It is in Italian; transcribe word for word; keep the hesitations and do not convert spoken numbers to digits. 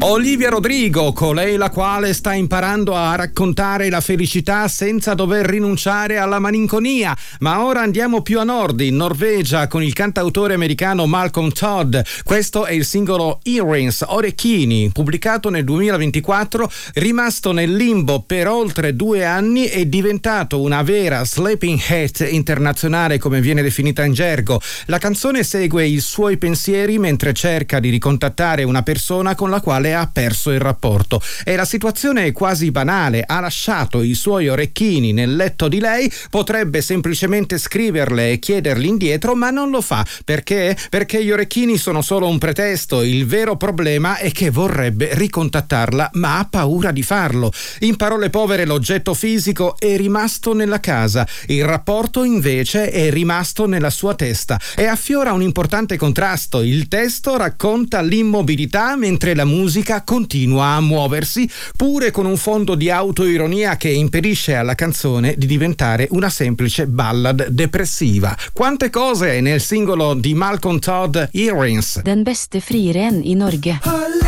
Olivia Rodrigo, colei la quale sta imparando a raccontare la felicità senza dover rinunciare alla malinconia. Ma ora andiamo più a nord, in Norvegia, con il cantautore americano Malcolm Todd. Questo è il singolo Earrings, orecchini, pubblicato nel duemilaventiquattro, rimasto nel limbo per oltre due anni e diventato una vera sleeping hit internazionale, come viene definita in gergo. La canzone segue i suoi pensieri mentre cerca di ricontattare una persona con la quale ha perso il rapporto, e la situazione è quasi banale. Ha lasciato i suoi orecchini nel letto di lei, potrebbe semplicemente scriverle e chiederli indietro, ma non lo fa. Perché? Perché gli orecchini sono solo un pretesto. Il vero problema è che vorrebbe ricontattarla, ma ha paura di farlo. In parole povere, l'oggetto fisico è rimasto nella casa, il rapporto invece è rimasto nella sua testa, e affiora un importante contrasto. Il testo racconta l'immobilità mentre la musica continua a muoversi, pure con un fondo di autoironia che impedisce alla canzone di diventare una semplice ballad depressiva. Quante cose nel singolo di Malcolm Todd, Earrings. Den beste frieren i Norge.